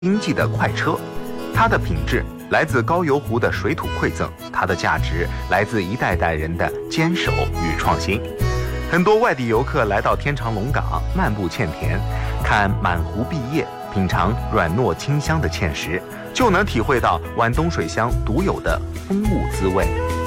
经济的快车，它的品质来自高邮湖的水土馈赠，它的价值来自一代代人的坚守与创新。很多外地游客来到天长龙岗，漫步芡田，看满湖碧叶，品尝软糯清香的芡实，就能体会到皖东水乡独有的风物滋味。